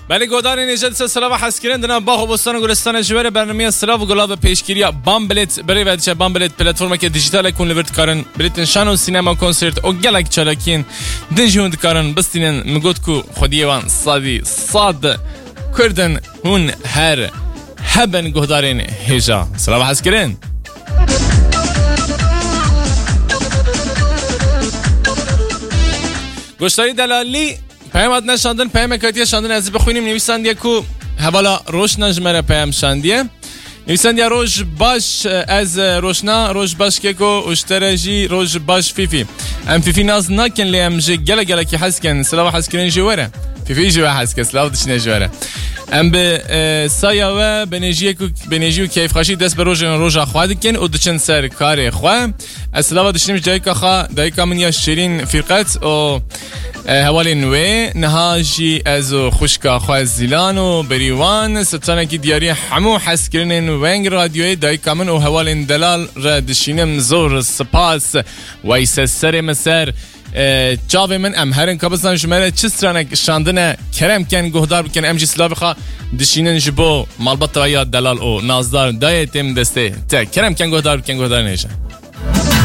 بله گودار نجات سلام حس کردن دنا باغ و بستان و گلستان جوار برنامه سلاو و گلاب پیشگیری بامبلت برای ودیچه بامبلت پلتفرمی که دیجیتال کن لورد کارن بریتن شانو سینما کنسرت و گلک چالاکین دنجوند کارن بستینن مگود کو خودیوان صاد کردن هون هر هبن گودارین هجا سلام حس کردن گوشتاری دلالی پیامات نشاندن پیام کاتیه شاندن از بخونیم نویسنده کو حوالا روشنا جمره پیام شاندیه نویسنده روش باش از روشنا روش باش که کو اشتراجی روش باش فیفی ام فیفی ناز نکن لیم جه گله که حس کن سلام حس کردن جواره فیفی جوه حس کن سلام دشنه جواره ام به سایه و بنجی و کیف خاشی دست به روژ خواهد کن و دچن سر کار خواه اصلا دشنیم جایی که خواه دایی که من یا شیرین فرقت و حوالی نوی نهاجی از خوشکا خواه زیلان و بریوان ستانه که دیاری همو حس کرنین ونگ رادیوی دایی که من و حوالی دلال را دشینم زور سپاس ویسه سر مسر جاوی من ام هرن کابستان شماره چسترانه شاندنه کرم کن گهدار بکن ام جی سلاوی خواه دشینن جبو مالبات و یا دلال او نازدار دایتیم دسته تا کرم کن گهدار بکن گهدار نیشه